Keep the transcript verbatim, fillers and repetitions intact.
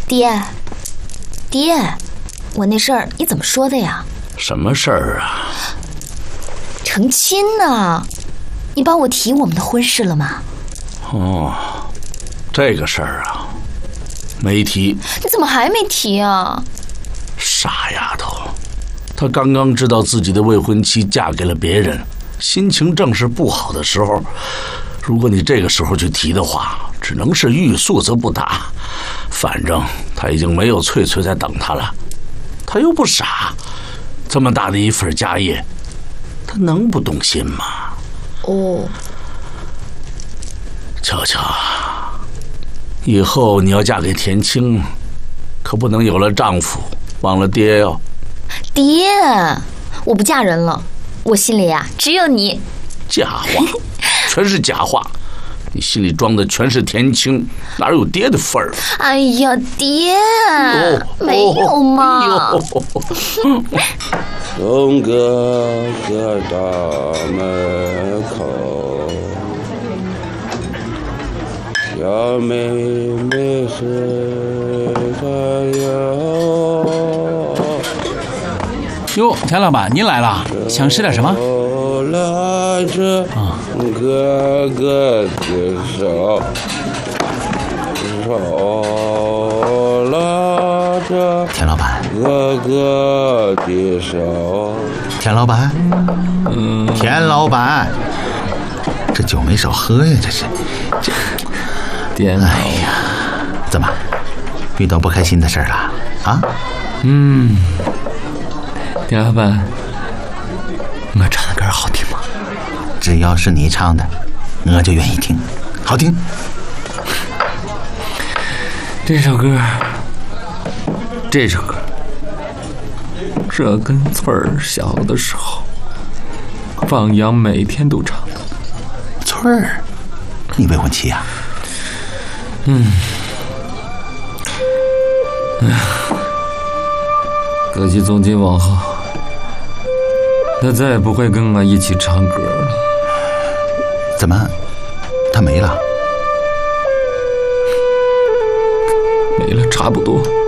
爹，爹，我那事儿你怎么说的呀？ 什么事儿啊？ 成亲呢？你帮我提我们的婚事了吗？ 哦，这个事儿啊，没提。 你怎么还没提啊？ 傻丫头，她刚刚知道自己的未婚妻嫁给了别人，心情正是不好的时候。如果你这个时候去提的话，只能是欲速则不达。反正她已经没有翠翠在等她了，她又不傻，这么大的一份家业，她能不动心吗？ 哦， 巧巧，以后你要嫁给田青，可不能有了丈夫忘了爹哟。 爹，我不嫁人了，我心里呀、啊、只有你。 假话，全是假话，你心里装的全是田青，哪有爹的份儿？ 哎呀，爹， 哦、 没有嘛。 东哥哥大门口，小妹妹睡着哟。 哟，田老板，您来了，想吃点什么？ 拉着哥哥的手，手拉着田老板， 哥哥的手。 田老板，嗯，田老板，这酒没少喝呀，这是。这， 田， 哎呀，怎么遇到不开心的事了啊？ 嗯，田老板，我唱的歌好听吗？ 只要是你唱的，我就愿意听，好听。 这首歌，这首歌，是我跟翠儿小的时候，放羊每天都唱的。 翠儿，你未婚妻啊？ 嗯。哎呀，可惜从今往后，他再也不会跟我一起唱歌了。 怎么，他没了？ 没了，差不多。